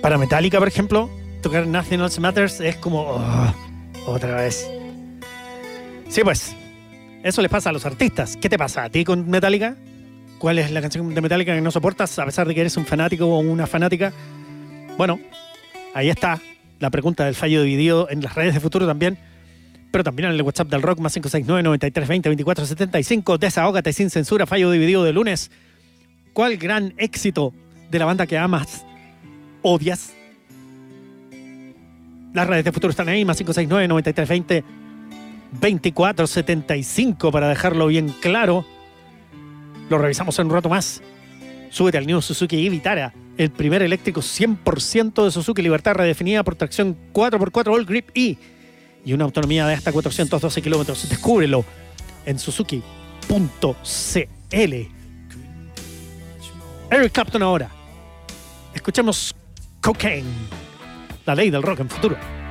Para Metallica, por ejemplo, tocar Nothing Else Matters es como... otra vez. Sí, pues. Eso les pasa a los artistas. ¿Qué te pasa a ti con Metallica? ¿Cuál es la canción de Metallica que no soportas a pesar de que eres un fanático o una fanática? Bueno, ahí está la pregunta del fallo dividido en las redes de Futuro también, pero también en el WhatsApp del Rock más 569-9320-2475. Desahógate sin censura, fallo dividido de lunes. ¿Cuál gran éxito de la banda que amas odias? Las redes de Futuro están ahí, más 569-9320-2475 para dejarlo bien claro. Lo revisamos en un rato más. Súbete al New Suzuki Vitara, el primer eléctrico 100% de Suzuki Libertad redefinida por tracción 4x4 All Grip E y una autonomía de hasta 412 kilómetros. Descúbrelo en suzuki.cl. Eric Clapton ahora. Escuchemos Cocaine, la ley del rock en Futuro.